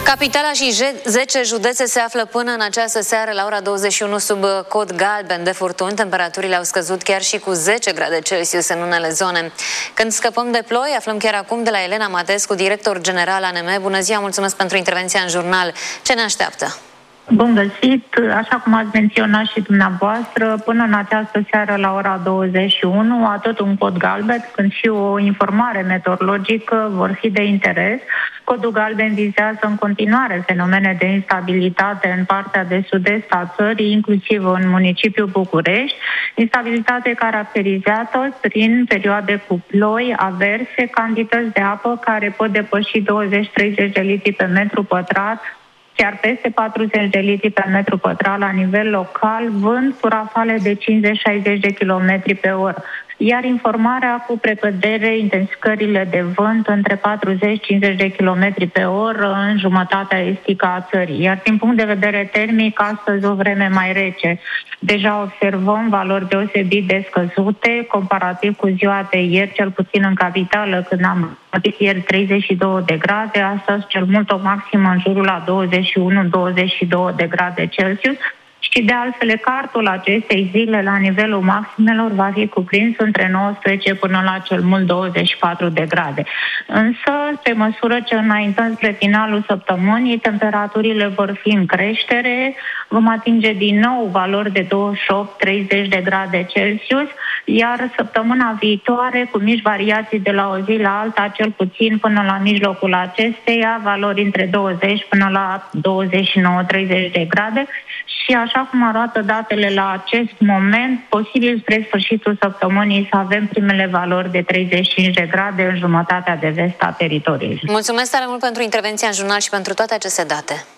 Capitala și 10 județe se află până în această seară la ora 21 sub cod galben de furtuni. Temperaturile au scăzut chiar și cu 10 grade Celsius în unele zone. Când scăpăm de ploi, aflăm chiar acum de la Elena Matescu, director general ANM. Bună ziua, mulțumesc pentru intervenția în jurnal. Ce ne așteaptă? Bun găsit! Așa cum ați menționat și dumneavoastră, până în această seară la ora 21, atât un cod galben cât și o informare meteorologică vor fi de interes. Codul galben vizează în continuare fenomene de instabilitate în partea de sud-est a țării, inclusiv în municipiul București, instabilitate caracterizată prin perioade cu ploi, averse, cantități de apă care pot depăși 20-30 de litri pe metru pătrat, chiar peste 40 de litri pe metru pătrat la nivel local, vânt cu rafale de 50-60 de km pe oră. Iar informarea cu precădere intensificările de vânt între 40-50 de km pe oră în jumătatea estică a țării. Iar din punct de vedere termic, astăzi o vreme mai rece. Deja observăm valori deosebit de scăzute, comparativ cu ziua de ieri, cel puțin în capitală, când am avut ieri 32 de grade, astăzi cel mult o maximă în jurul la 21-22 de grade Celsius. Și de altfel, cartul acestei zile la nivelul maximelor va fi cuprins între 19 până la cel mult 24 de grade. Însă, pe măsură ce înaintăm spre finalul săptămânii, temperaturile vor fi în creștere, vom atinge din nou valori de 28-30 de grade Celsius, iar săptămâna viitoare, cu mici variații de la o zi la alta, cel puțin până la mijlocul acesteia, valori între 20 până la 29-30 de grade. Și așa cum arată datele la acest moment, posibil spre sfârșitul săptămânii să avem primele valori de 35 de grade în jumătatea de vest a teritoriului. Mulțumesc tare mult pentru intervenția în jurnal și pentru toate aceste date.